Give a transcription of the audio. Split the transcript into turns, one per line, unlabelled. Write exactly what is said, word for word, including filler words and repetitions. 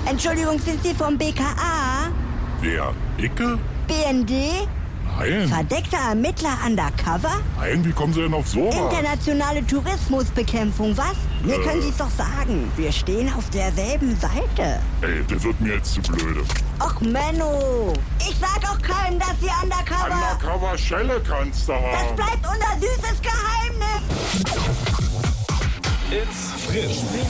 Entschuldigung, sind Sie vom B K A?
Wer? Icke?
B N D?
Nein.
Verdeckter Ermittler undercover?
Nein, wie kommen Sie denn auf sowas?
Internationale Tourismusbekämpfung, was? Mir
Äh.
können Sie es doch sagen. Wir stehen auf derselben Seite.
Ey, das wird mir jetzt zu blöde.
Och, Menno. Ich sag auch keinem, dass Sie undercover...
Undercover-Schelle kannst du haben.
Das bleibt unser süßes Geheimnis.
It's frisch.